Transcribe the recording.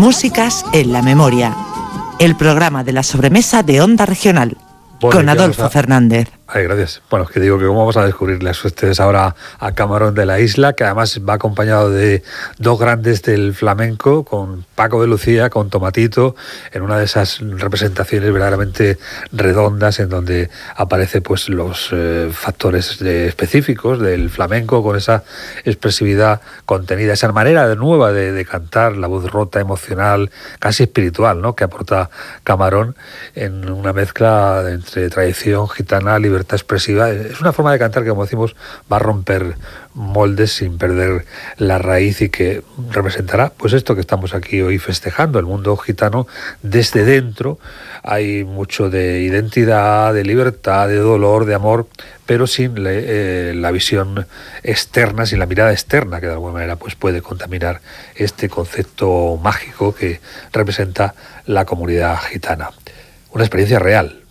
Músicas en la memoria. El programa de la sobremesa de Onda Regional. Bueno, con Adolfo Fernández. Ay, gracias. Bueno, es que digo que cómo vamos a descubrirles ustedes ahora a Camarón de la Isla, que además va acompañado de dos grandes del flamenco, con Paco de Lucía, con Tomatito, en una de esas representaciones verdaderamente redondas en donde aparece pues los factores específicos del flamenco, con esa expresividad contenida, esa manera nueva de cantar, la voz rota, emocional, casi espiritual, ¿no?, que aporta Camarón en una mezcla entre tradición gitana, libertad expresiva. Es una forma de cantar que, como decimos, va a romper moldes sin perder la raíz y que representará pues esto que estamos aquí hoy festejando, el mundo gitano desde dentro. Hay mucho de identidad, de libertad, de dolor, de amor, pero sin la visión externa, sin la mirada externa que de alguna manera pues puede contaminar este concepto mágico que representa la comunidad gitana. Una experiencia real.